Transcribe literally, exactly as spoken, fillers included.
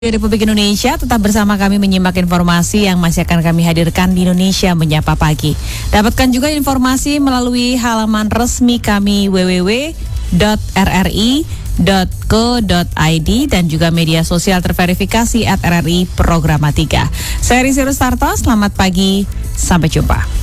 Republik Indonesia, tetap bersama kami menyimak informasi yang masih akan kami hadirkan di Indonesia Menyapa Pagi. Dapatkan juga informasi melalui halaman resmi kami w w w titik r r i titik co titik i d dan juga media sosial terverifikasi at R R I Programa tiga. Saya Rizky Rustarto, selamat pagi, sampai jumpa.